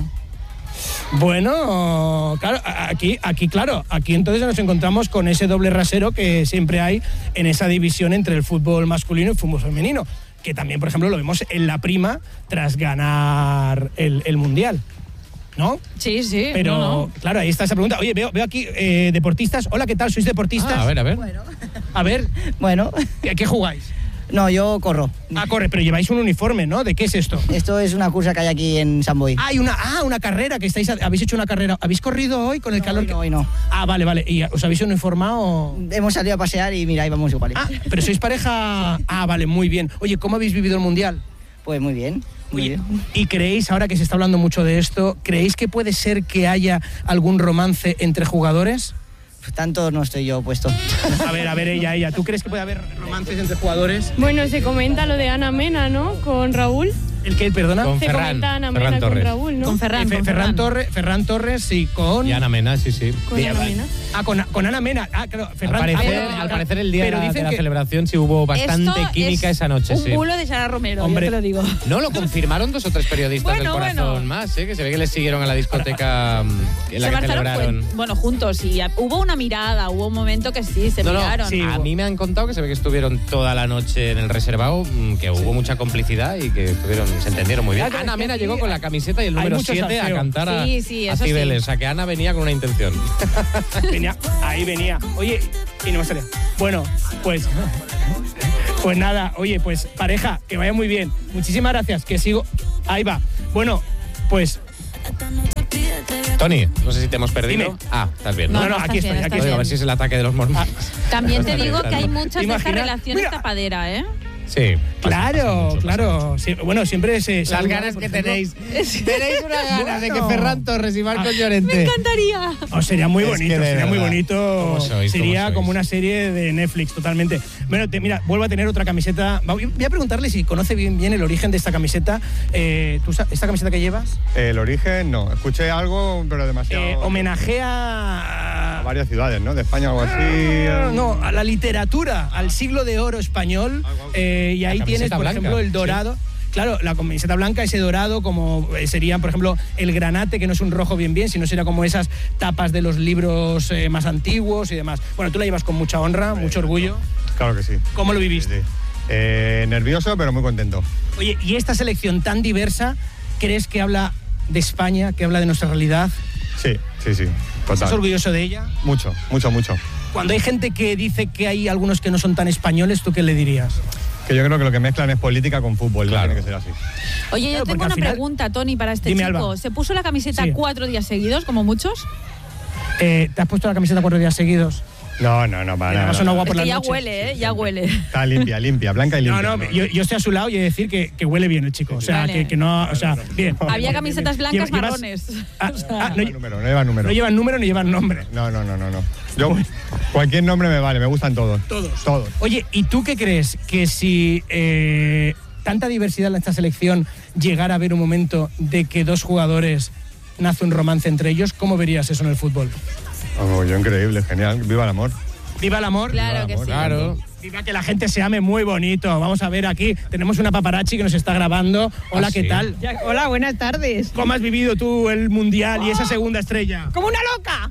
Speaker 4: Bueno, claro, aquí entonces nos encontramos con ese doble rasero que siempre hay en esa división entre el fútbol masculino y el fútbol femenino, que también, por ejemplo, lo vemos en la prima tras ganar el Mundial, ¿no?
Speaker 3: Sí.
Speaker 4: Pero,
Speaker 3: no.
Speaker 4: claro, ahí está esa pregunta. Oye, veo aquí deportistas. Hola, ¿qué tal? ¿Sois deportistas?
Speaker 2: A ver.
Speaker 4: A ver,
Speaker 11: Bueno,
Speaker 4: ¿a qué jugáis?
Speaker 11: no, yo corro.
Speaker 4: Corre, pero lleváis un uniforme, ¿no? ¿De qué es esto?
Speaker 11: Esto es una cursa que hay aquí en San Boi.
Speaker 4: Una carrera que habéis hecho una carrera. ¿Habéis corrido hoy con el calor?
Speaker 11: Hoy no.
Speaker 4: Vale. ¿Y os habéis uniformado?
Speaker 11: Hemos salido a pasear y mira, ahí vamos igual.
Speaker 4: Pero sois pareja. Vale, muy bien. Oye, ¿cómo habéis vivido el Mundial?
Speaker 11: Pues muy bien.
Speaker 4: ¿Y creéis, ahora que se está hablando mucho de esto, creéis que puede ser que haya algún romance entre jugadores?
Speaker 11: Tanto no estoy yo puesto.
Speaker 4: A ver, ella. ¿Tú crees que puede haber romances entre jugadores?
Speaker 12: Bueno, se comenta lo de Ana Mena, ¿no? Con Raúl.
Speaker 4: ¿El qué, perdona?
Speaker 2: Con
Speaker 12: Se
Speaker 2: Ferran.
Speaker 12: comenta Ana
Speaker 2: Ferran
Speaker 12: Mena con
Speaker 2: Torres.
Speaker 12: Raúl, ¿no?
Speaker 3: Con Ferran.
Speaker 4: Ferran Torres, sí, con...
Speaker 2: Y Ana Mena, sí.
Speaker 12: Con Ana Mena.
Speaker 4: Con Ana Mena. Claro, Ferran.
Speaker 2: Al parecer el día
Speaker 4: pero
Speaker 2: de
Speaker 4: dicen
Speaker 2: la
Speaker 4: que-
Speaker 2: celebración sí hubo bastante
Speaker 3: Esto
Speaker 2: química
Speaker 3: es
Speaker 2: esa noche,
Speaker 3: un
Speaker 2: sí.
Speaker 3: bulo de Sara Romero,
Speaker 4: Hombre.
Speaker 3: yo te lo digo.
Speaker 2: No, lo confirmaron 2 o 3 periodistas del Corazón
Speaker 3: Bueno.
Speaker 2: más, que se ve que les siguieron a la discoteca en la
Speaker 3: Se
Speaker 2: que
Speaker 3: marcharon
Speaker 2: celebraron.
Speaker 3: juntos y hubo una mirada, hubo un momento que sí, se miraron.
Speaker 4: sí.
Speaker 2: A mí me han contado que se ve que estuvieron toda la noche en el reservado, que hubo mucha complicidad y que se entendieron muy bien.
Speaker 4: Claro,
Speaker 2: Ana
Speaker 4: es que
Speaker 2: Mena
Speaker 4: aquí
Speaker 2: llegó con la camiseta y el
Speaker 4: hay
Speaker 2: número
Speaker 4: mucho
Speaker 2: 7 a
Speaker 4: salseo.
Speaker 2: cantar a
Speaker 3: Sí, eso
Speaker 2: Cibeles.
Speaker 3: sí.
Speaker 2: O sea, que Ana venía con una intención.
Speaker 4: Ahí venía. Oye, y no me salía. Bueno, pues nada. Oye, pues pareja, que vaya muy bien. Muchísimas gracias, que sigo. Ahí va. Bueno, pues...
Speaker 2: Tony, no sé si te hemos perdido.
Speaker 4: Dime.
Speaker 2: Estás bien.
Speaker 3: No,
Speaker 4: aquí
Speaker 3: estás
Speaker 4: estoy,
Speaker 3: bien,
Speaker 4: aquí
Speaker 3: estás
Speaker 2: Digo, a ver
Speaker 3: bien.
Speaker 2: si es el ataque de los mormones.
Speaker 3: También te digo que hay
Speaker 2: Mira,
Speaker 3: muchas de estas
Speaker 4: Imagina-
Speaker 3: relaciones
Speaker 4: mira.
Speaker 3: tapadera, ¿eh?
Speaker 2: Sí.
Speaker 4: Claro. Sí, bueno, siempre se...
Speaker 2: Las ganas que tenéis. Tenéis una ganas de que Ferran Torres y Marcos Llorente.
Speaker 3: Me encantaría.
Speaker 4: Sería muy
Speaker 2: Es que
Speaker 4: bonito,
Speaker 2: de
Speaker 4: sería muy
Speaker 2: verdad.
Speaker 4: bonito.
Speaker 2: ¿Cómo sois?
Speaker 4: Sería
Speaker 2: ¿Cómo
Speaker 4: como
Speaker 2: sois?
Speaker 4: una serie de Netflix, totalmente. Bueno, mira, vuelvo a tener otra camiseta. Voy a preguntarle si conoce bien el origen de esta camiseta. ¿Esta camiseta que llevas?
Speaker 13: El origen no, escuché algo, pero demasiado...
Speaker 4: Homenajea
Speaker 13: a varias ciudades, ¿no? De España o algo así.
Speaker 4: No, a la literatura, al siglo de oro español. Y ahí tienes, por
Speaker 2: blanca,
Speaker 4: ejemplo, el dorado. Claro, la camiseta blanca, ese dorado, como serían, por ejemplo, el granate, que no es un rojo bien, sino sería como esas tapas de los libros más antiguos y demás. Bueno, tú la llevas con mucha honra, mucho orgullo.
Speaker 13: Claro que sí.
Speaker 4: ¿Cómo lo viviste?
Speaker 13: Sí. Nervioso, pero muy contento.
Speaker 4: Oye, ¿y esta selección tan diversa, crees que habla de España, que habla de nuestra realidad?
Speaker 13: Sí. Total.
Speaker 4: ¿Estás orgulloso de ella?
Speaker 13: Mucho.
Speaker 4: Cuando hay gente que dice que hay algunos que no son tan españoles, ¿tú qué le dirías?
Speaker 13: Que yo creo que lo que mezclan es política con fútbol, claro. Tiene que ser así.
Speaker 3: Oye, yo tengo una pregunta, Tony, para este chico.
Speaker 4: Alba.
Speaker 3: ¿Se puso la camiseta 4 días seguidos, como muchos?
Speaker 4: ¿Te has puesto la camiseta 4 días seguidos?
Speaker 13: No, para nada.
Speaker 4: Es
Speaker 3: que ya huele, ¿eh? Ya huele.
Speaker 13: Está limpia, blanca y limpia.
Speaker 4: No, yo estoy a su lado y he de decir que huele bien el chico. O sea,
Speaker 3: vale.
Speaker 4: que no, o sea, bien.
Speaker 3: Había camisetas blancas marrones.
Speaker 13: No llevan número.
Speaker 4: No llevan número ni llevan nombre.
Speaker 13: No. Yo, cualquier nombre me vale, me gustan todos. Todos.
Speaker 4: Oye, ¿y tú qué crees? Que si tanta diversidad en esta selección llegara a haber un momento de que dos jugadores nace un romance entre ellos, ¿cómo verías eso en el fútbol?
Speaker 13: Yo increíble, genial. Viva el amor.
Speaker 4: ¿Viva el amor?
Speaker 3: Claro que sí.
Speaker 2: Claro.
Speaker 4: Viva que la gente se ame, muy bonito. Vamos a ver aquí, tenemos una paparazzi que nos está grabando. Hola, ¿qué tal?
Speaker 14: Hola, buenas tardes.
Speaker 4: ¿Cómo has vivido tú el Mundial y esa segunda estrella?
Speaker 14: ¡Como una loca!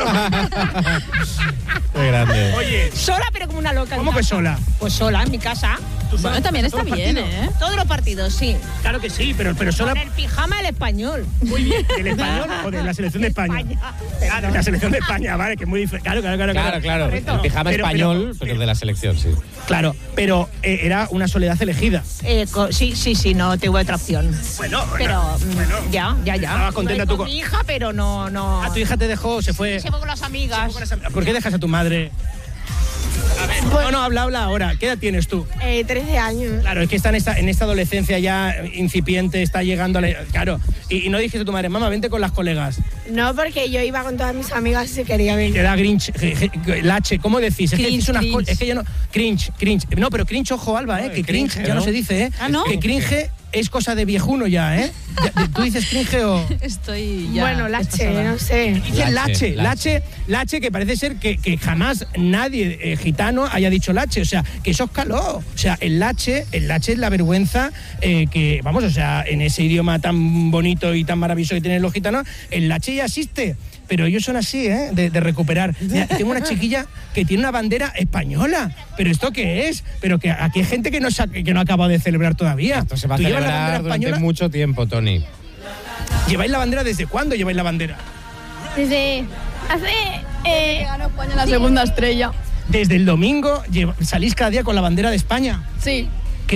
Speaker 2: Qué grande.
Speaker 4: Oye,
Speaker 14: Sola, pero como una loca.
Speaker 4: ¿cómo que sola?
Speaker 14: Pues sola, en mi casa.
Speaker 3: Bueno, también está bien, ¿eh?
Speaker 14: Todos los partidos, sí.
Speaker 4: Claro que sí, pero sola.
Speaker 14: Con el pijama del español.
Speaker 4: Muy bien. ¿Del español o de la selección de España? Ah, de la selección de España, vale, que es muy diferente.
Speaker 2: Claro. El pijama español, pero de la selección, sí.
Speaker 4: Claro, pero era una soledad elegida.
Speaker 14: Sí, no tuve otra opción.
Speaker 4: Bueno.
Speaker 14: Ya.
Speaker 4: Estabas contenta tú
Speaker 14: con mi hija, pero no.
Speaker 4: ¿A tu hija te dejó? Se fue
Speaker 14: con las amigas.
Speaker 4: ¿Por qué dejas a tu madre? A ver, habla ahora. ¿Qué edad tienes tú?
Speaker 15: 13 años.
Speaker 4: Claro, es que está en esta adolescencia ya incipiente, está llegando a la... Claro, y no dijiste a tu madre, mamá, vente con las colegas.
Speaker 15: No, porque yo iba con todas mis amigas y se quería venir.
Speaker 4: Te da grinch, lache, ¿cómo decís?
Speaker 3: Cringe,
Speaker 4: es que yo no... Cringe. No, pero cringe, ojo, Alba, que cringe ya no se dice, ¿eh?
Speaker 3: ¿Ah, no?
Speaker 4: Que cringe es cosa de viejuno ya, ¿eh? ¿Tú dices cringe o...?
Speaker 3: Estoy ya...
Speaker 15: Bueno, lache, no sé.
Speaker 4: Dicen lache, que parece ser que jamás nadie gitano haya dicho lache, o sea, que eso es caló. O sea, el lache es la vergüenza que, vamos, o sea, en ese idioma tan bonito y tan maravilloso que tienen los gitanos, el lache ya existe. Pero ellos son así, ¿eh? De recuperar. Mira, tengo una chiquilla que tiene una bandera española. ¿Pero esto qué es? Pero que aquí hay gente que no ha acabado de celebrar todavía.
Speaker 2: Esto se va a celebrar durante mucho tiempo, Tony.
Speaker 4: ¿Lleváis la bandera desde cuándo lleváis la bandera?
Speaker 15: Desde hace...
Speaker 12: que ganó España la segunda estrella.
Speaker 4: Desde el domingo salís cada día con la bandera de España.
Speaker 12: Sí.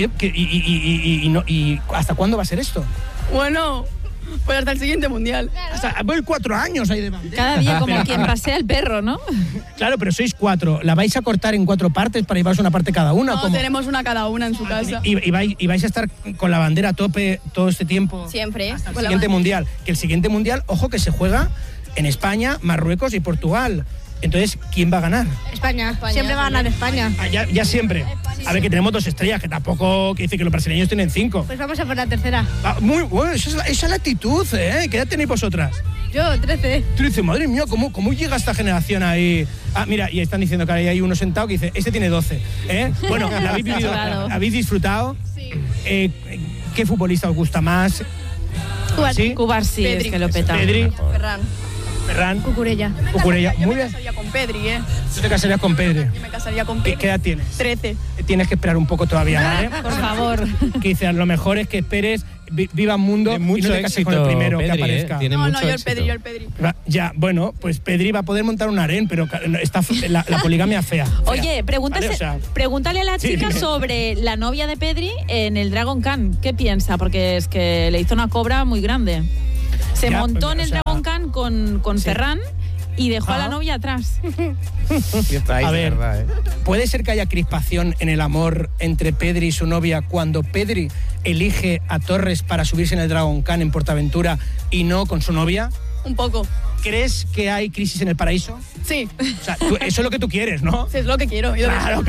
Speaker 4: ¿Y hasta cuándo va a ser esto?
Speaker 12: Bueno... Pues hasta el siguiente mundial.
Speaker 4: Hasta 4 años hay de bandera.
Speaker 3: Cada día como quien pasea el perro, ¿no?
Speaker 4: Claro, pero sois 4. ¿La vais a cortar en 4 partes para llevaros una parte cada una?
Speaker 12: No, tenemos una cada una en su casa.
Speaker 4: ¿Y vais a estar con la bandera a tope todo este tiempo?
Speaker 12: Siempre.
Speaker 4: Hasta el siguiente mundial. Que el siguiente mundial, ojo, que se juega en España, Marruecos y Portugal. Entonces, ¿quién va a ganar?
Speaker 15: España. Siempre va a ganar España.
Speaker 4: Ya siempre. A ver, que tenemos 2 estrellas, que tampoco que dice que los brasileños tienen 5.
Speaker 15: Pues vamos a por la tercera.
Speaker 4: Muy bueno, esa es la actitud, ¿eh? ¿Qué edad tenéis vosotras?
Speaker 15: Yo, 13.
Speaker 4: 13, madre mía, ¿cómo llega esta generación ahí? Ah, mira, y están diciendo que ahí hay uno sentado que dice, este tiene 12. Bueno, ¿la habéis vivido? ¿Habéis disfrutado?
Speaker 12: Sí.
Speaker 4: ¿Qué futbolista os gusta más?
Speaker 3: Cubarsí, es que lo peta.
Speaker 4: Pedri.
Speaker 12: Ferran.
Speaker 15: Cucurella.
Speaker 4: Muy bien.
Speaker 12: Me casaría con Pedri, ¿eh?
Speaker 4: ¿Tú te casarías con Pedri?
Speaker 12: Yo me casaría con Pedri.
Speaker 4: ¿Qué edad tienes?
Speaker 12: 13.
Speaker 4: Tienes que esperar un poco todavía, ¿vale?
Speaker 3: Por favor.
Speaker 4: Que dices, lo mejor es que esperes, viva el mundo y no te cases con el primero
Speaker 2: Pedri,
Speaker 4: que aparezca.
Speaker 2: Tiene mucho
Speaker 12: yo
Speaker 2: éxito.
Speaker 12: el Pedri.
Speaker 4: Ya, bueno, pues Pedri va a poder montar un harén, pero está la poligamia fea.
Speaker 3: Oye,
Speaker 4: ¿vale? O sea,
Speaker 3: pregúntale a la chica sobre la novia de Pedri en el Dragon Khan. ¿Qué piensa? Porque es que le hizo una cobra muy grande. Se montó en el Dragon Khan con Ferran y dejó a la novia atrás.
Speaker 4: A ver, ¿puede ser que haya crispación en el amor entre Pedri y su novia cuando Pedri elige a Torres para subirse en el Dragon Khan en Portaventura y no con su novia?
Speaker 12: Un poco.
Speaker 4: ¿Crees que hay crisis en el paraíso?
Speaker 12: Sí.
Speaker 4: O sea, eso es lo que tú quieres, ¿no?
Speaker 12: Sí, es lo que quiero.
Speaker 4: Claro.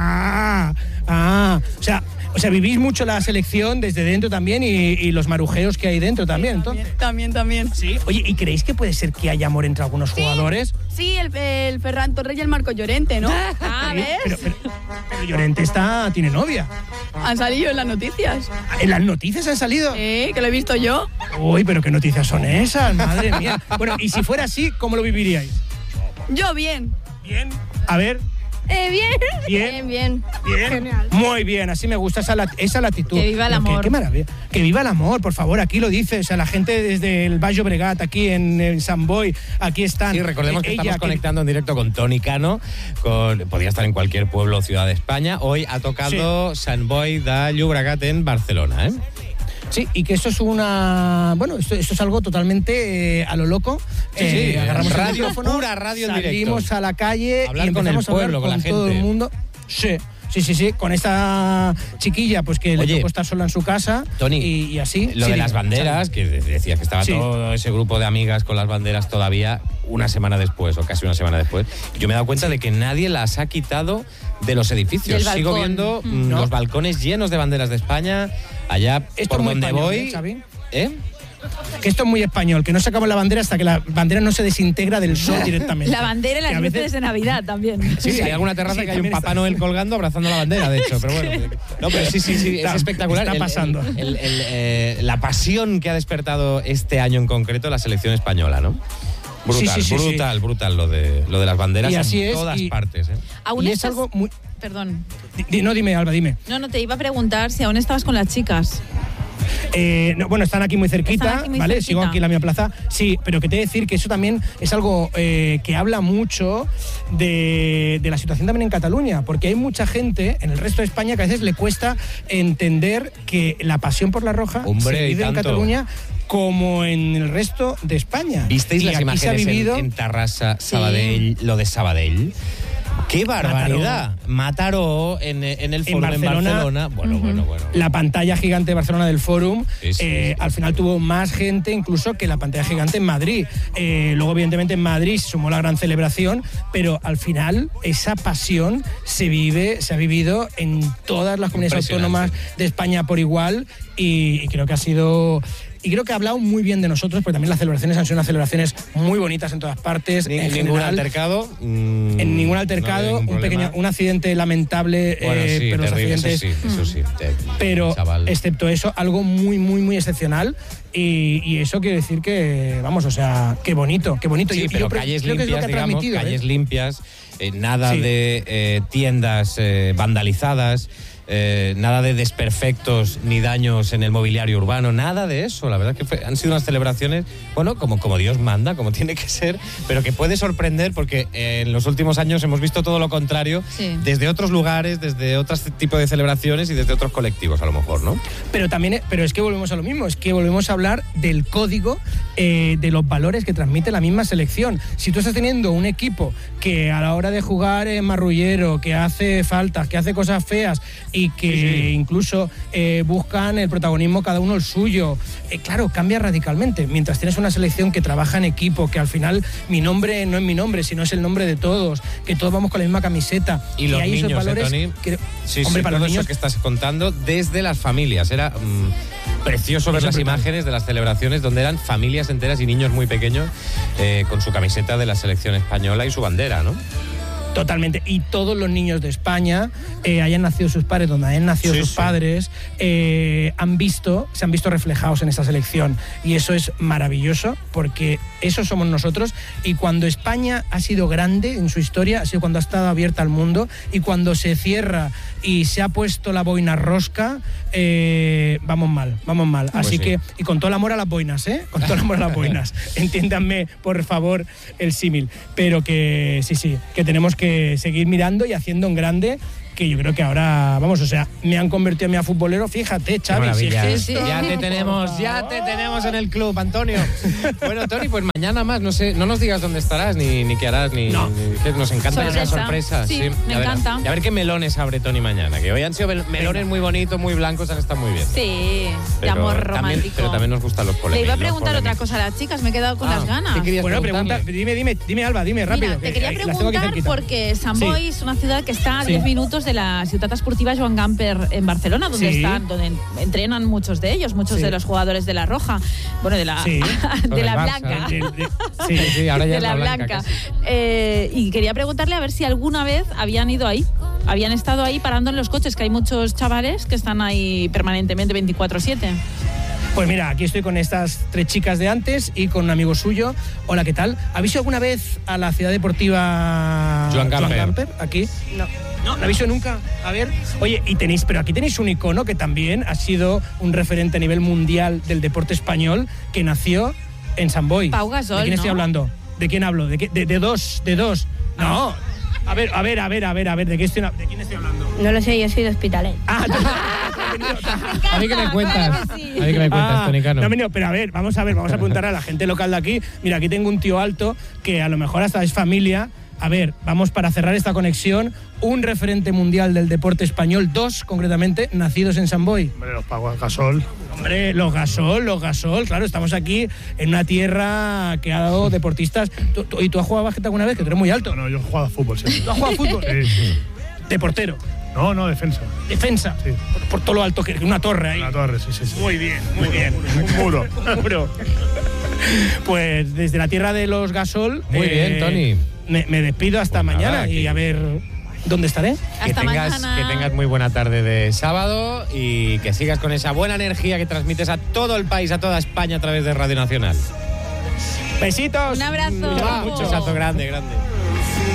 Speaker 4: O sea, vivís mucho la selección desde dentro también y los marujeos que hay dentro también, entonces.
Speaker 12: También.
Speaker 4: Sí. Oye, ¿y creéis que puede ser que haya amor entre algunos jugadores?
Speaker 12: Sí, el Ferran Torres y el Marco Llorente, ¿no? ¿Ves?
Speaker 4: Pero Llorente tiene novia.
Speaker 12: Han salido en las noticias.
Speaker 4: ¿En las noticias han salido?
Speaker 12: Que lo he visto yo.
Speaker 4: Uy, pero ¿qué noticias son esas? Madre mía. Bueno, y si fuera así, ¿cómo lo viviríais?
Speaker 12: Yo bien.
Speaker 4: Bien. A ver.
Speaker 15: Bien.
Speaker 4: Genial. Muy bien, así me gusta esa latitud.
Speaker 3: Que viva el amor.
Speaker 4: Qué maravilla. Que viva el amor, por favor, aquí lo dice. O sea, la gente desde el Baix Llobregat, aquí en Sant Boi, aquí están.
Speaker 2: Sí, recordemos que estamos conectando en directo con Toni Cano, podría estar en cualquier pueblo o ciudad de España. Hoy ha tocado Sant Boi de Llobregat en Barcelona, ¿eh?
Speaker 4: Sí, y que esto es esto es algo totalmente a lo loco.
Speaker 2: Sí,
Speaker 4: agarramos
Speaker 2: radio,
Speaker 4: el micrófono,
Speaker 2: pura radio en directo.
Speaker 4: Salimos a la calle
Speaker 2: Hablar
Speaker 4: y empezamos
Speaker 2: con el pueblo,
Speaker 4: a hablar
Speaker 2: con la
Speaker 4: todo
Speaker 2: gente.
Speaker 4: el mundo. Sí, con esta chiquilla, pues que le tocó estar sola en su casa.
Speaker 2: Toni,
Speaker 4: y así.
Speaker 2: Lo de las banderas, que decías que estaba
Speaker 4: Sí.
Speaker 2: todo ese grupo de amigas con las banderas todavía una semana después, o casi una semana después. Yo me he dado cuenta de que nadie las ha quitado de los edificios.
Speaker 3: Del
Speaker 2: Sigo
Speaker 3: balcón.
Speaker 2: viendo los balcones llenos de banderas de España, allá
Speaker 4: Esto
Speaker 2: por
Speaker 4: es muy
Speaker 2: donde
Speaker 4: español,
Speaker 2: voy.
Speaker 4: Xavi.
Speaker 2: ¿Eh?
Speaker 4: Que esto es muy español, que no sacamos la bandera hasta que la bandera no se desintegra del sol directamente.
Speaker 3: La bandera y las
Speaker 4: Que a veces-
Speaker 3: luces de Navidad también.
Speaker 2: Sí, hay alguna terraza
Speaker 4: Sí,
Speaker 2: que hay un
Speaker 4: también
Speaker 2: Papá
Speaker 4: está.
Speaker 2: Noel colgando abrazando la bandera, de hecho, pero bueno. No, pero sí, es
Speaker 4: Está-
Speaker 2: espectacular.
Speaker 4: está pasando.
Speaker 2: La pasión que ha despertado este año en concreto la selección española, ¿no? Brutal,
Speaker 4: Sí.
Speaker 2: brutal lo de las banderas
Speaker 4: Y así
Speaker 2: en
Speaker 4: es,
Speaker 2: todas
Speaker 4: y-
Speaker 2: partes, ¿eh?
Speaker 3: Aún
Speaker 4: Y es
Speaker 3: estás-
Speaker 4: algo muy...
Speaker 3: Perdón.
Speaker 4: No, dime, Alba, dime.
Speaker 3: No, te iba a preguntar si aún estabas con las chicas.
Speaker 4: Están aquí muy cerquita,
Speaker 3: Están aquí muy
Speaker 4: ¿vale?
Speaker 3: cerquita.
Speaker 4: Sigo aquí en la misma plaza. Sí, pero que te he de decir que eso también es algo que habla mucho de la situación también en Cataluña, porque hay mucha gente en el resto de España que a veces le cuesta entender que la pasión por la roja
Speaker 2: Hombre,
Speaker 4: se
Speaker 2: y
Speaker 4: vive en
Speaker 2: tanto.
Speaker 4: Cataluña como en el resto de España.
Speaker 2: ¿Visteis
Speaker 4: Y
Speaker 2: las
Speaker 4: aquí se ha
Speaker 2: imágenes
Speaker 4: vivido...
Speaker 2: en Tarrasa, Sabadell, lo de Sabadell? ¡Qué barbaridad! Mataró en el Fórum en Barcelona. Bueno.
Speaker 4: La pantalla gigante de Barcelona del Fórum,
Speaker 2: Sí.
Speaker 4: al final tuvo más gente incluso que la pantalla gigante en Madrid. Luego, evidentemente, en Madrid se sumó la gran celebración, pero al final esa pasión se ha vivido en todas las comunidades autónomas de España por igual y creo que ha sido... Y creo que ha hablado muy bien de nosotros, porque también las celebraciones han sido unas celebraciones muy bonitas en todas partes. En
Speaker 2: ningún
Speaker 4: general,
Speaker 2: altercado.
Speaker 4: en ningún altercado,
Speaker 2: no había ningún
Speaker 4: un accidente lamentable,
Speaker 2: Bueno, sí,
Speaker 4: pero los
Speaker 2: terrible,
Speaker 4: accidentes...
Speaker 2: eso sí.
Speaker 4: Pero,
Speaker 2: Chaval.
Speaker 4: excepto eso, algo muy, muy, muy excepcional. Y eso quiere decir que, vamos, o sea, qué bonito.
Speaker 2: Sí, pero calles
Speaker 4: creo que es lo
Speaker 2: limpias,
Speaker 4: que ha
Speaker 2: digamos,
Speaker 4: transmitido,
Speaker 2: calles limpias, nada
Speaker 4: Sí.
Speaker 2: de tiendas vandalizadas, nada de desperfectos ni daños en el mobiliario urbano, nada de eso. La verdad que han sido unas celebraciones, bueno, como Dios manda, como tiene que ser, pero que puede sorprender porque en los últimos años hemos visto todo lo contrario, desde otros lugares, desde otros tipos de celebraciones y desde otros colectivos, a lo mejor, ¿no?
Speaker 4: Pero es que volvemos a lo mismo, es que volvemos a hablar del código de los valores que transmite la misma selección. Si tú estás teniendo un equipo que a la hora de jugar es marrullero, que hace faltas, que hace cosas feas y que incluso buscan el protagonismo cada uno el suyo, claro, cambia radicalmente. Mientras tienes una selección que trabaja en equipo, que al final mi nombre no es mi nombre, sino es el nombre de todos, que todos vamos con la misma camiseta.
Speaker 2: Y los
Speaker 4: hay esos
Speaker 2: niños,
Speaker 4: valores
Speaker 2: Toni.
Speaker 4: que,
Speaker 2: Sí,
Speaker 4: hombre, para
Speaker 2: todo
Speaker 4: los niños
Speaker 2: eso que estás contando desde las familias. Era precioso ver
Speaker 4: Eso
Speaker 2: las
Speaker 4: es brutal.
Speaker 2: imágenes de las celebraciones donde eran familias enteras y niños muy pequeños con su camiseta de la selección española y su bandera, ¿no?
Speaker 4: Totalmente. Y todos los niños de España, hayan nacido sus padres, donde hayan nacido sus padres, se han visto reflejados en esta selección. Y eso es maravilloso, porque eso somos nosotros. Y cuando España ha sido grande en su historia, ha sido cuando ha estado abierta al mundo. Y cuando se cierra y se ha puesto la boina rosca, vamos mal.
Speaker 2: Pues
Speaker 4: Así
Speaker 2: sí.
Speaker 4: que, y con todo el amor a las boinas, con todo el amor a las boinas. Entiéndanme, por favor, el símil. Pero que sí, que tenemos que seguir mirando y haciendo en grande, que yo creo que ahora, vamos, o sea, me han convertido en mi futbolero, fíjate, Xavi. Si es que esto-
Speaker 2: Ya te tenemos en el club, Antonio. Bueno, Toni, pues mañana más, no sé, no nos digas dónde estarás ni qué harás, ni que nos encanta esa sorpresa.
Speaker 3: Sí, me
Speaker 2: A ver,
Speaker 3: encanta.
Speaker 2: y a ver qué melones abre Toni mañana, que hoy han sido melones muy bonitos, muy blancos, han estado muy bien.
Speaker 3: Sí, de
Speaker 2: Pero
Speaker 3: amor
Speaker 2: también-
Speaker 3: romántico.
Speaker 2: pero también nos gustan los
Speaker 3: Le
Speaker 2: polémicos.
Speaker 3: iba a preguntar otra cosa a las chicas, me he quedado con las ganas.
Speaker 4: Bueno, pregunta, dime Alba, dime rápido.
Speaker 3: Mira, te
Speaker 4: que
Speaker 3: quería
Speaker 4: las tengo aquí
Speaker 3: preguntar
Speaker 4: cerquita.
Speaker 3: porque Sant Boi es una ciudad que está a
Speaker 4: Sí.
Speaker 3: 10 minutos de la ciudad esportiva Joan Gamper en Barcelona, donde
Speaker 4: Sí.
Speaker 3: donde entrenan muchos de ellos, muchos
Speaker 4: Sí.
Speaker 3: de los jugadores de la Roja, bueno, de la
Speaker 4: Sí.
Speaker 3: de la
Speaker 2: Barça,
Speaker 3: Blanca.
Speaker 2: Sí, ahora ya
Speaker 3: de
Speaker 2: es
Speaker 3: la Blanca. Y quería preguntarle a ver si alguna vez habían ido ahí. Habían estado ahí parando en los coches, que hay muchos chavales que están ahí permanentemente 24/7.
Speaker 4: Pues mira, aquí estoy con estas 3 chicas de antes y con un amigo suyo. Hola, ¿qué tal? ¿Habéis ido alguna vez a la ciudad deportiva
Speaker 2: Joan Gamper?
Speaker 4: Aquí. No, ¿la habéis ido nunca? A ver. Oye, pero aquí tenéis un icono que también ha sido un referente a nivel mundial del deporte español, que nació en Sant Boi.
Speaker 3: Pau Gasol,
Speaker 4: ¿De quién estoy hablando? ¿De quién hablo? De dos. No. A ver, ¿de quién estoy hablando?
Speaker 15: No lo sé, yo soy de Hospitalet.
Speaker 2: A mí que me cuentas. Tony Cano.
Speaker 4: No, pero vamos a preguntar a la gente local de aquí. Mira, aquí tengo un tío alto que a lo mejor hasta es familia. A ver, vamos para cerrar esta conexión. Un referente mundial del deporte español, 2 concretamente, nacidos en Sant Boi.
Speaker 13: Hombre, los Pau Gasol.
Speaker 4: Hombre, los Gasol, claro, estamos aquí en una tierra que ha dado deportistas. ¿Y tú has jugado básquet alguna vez? Que tú eres muy alto.
Speaker 13: No, yo he jugado a fútbol, sí.
Speaker 4: ¿Tú has jugado a fútbol?
Speaker 13: Sí.
Speaker 4: ¿De portero?
Speaker 13: No, defensa.
Speaker 4: ¿Defensa?
Speaker 13: Sí.
Speaker 4: Por todo lo alto que una torre ahí.
Speaker 13: Una torre, sí.
Speaker 4: Muy bien.
Speaker 13: Un muro.
Speaker 4: Pues desde la tierra de los Gasol.
Speaker 2: Muy bien, Tony.
Speaker 4: Me despido hasta
Speaker 2: Pues
Speaker 4: mañana
Speaker 2: nada,
Speaker 4: y a ver dónde estaré.
Speaker 2: Que tengas muy buena tarde de sábado y que sigas con esa buena energía que transmites a todo el país, a toda España a través de Radio Nacional.
Speaker 4: Besitos.
Speaker 3: Un abrazo.
Speaker 2: Un besazo grande.